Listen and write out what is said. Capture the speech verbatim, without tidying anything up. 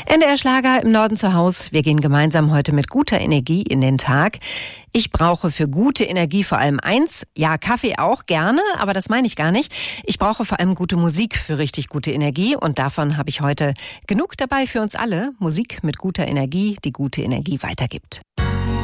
N D R Schlager im Norden zu Haus. Wir gehen gemeinsam heute mit guter Energie in den Tag. Ich brauche für gute Energie vor allem eins. Ja, Kaffee auch gerne, aber das meine ich gar nicht. Ich brauche vor allem gute Musik für richtig gute Energie. Und davon habe ich heute genug dabei für uns alle. Musik mit guter Energie, die gute Energie weitergibt.